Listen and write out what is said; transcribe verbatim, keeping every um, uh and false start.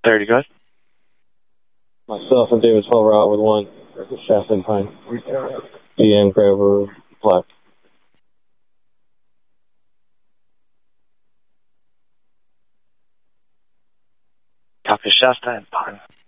thirty, go ahead. Myself and David twelve are out with one. Shafton Pine. D N Graver Black. Copy, Shasta and Pine.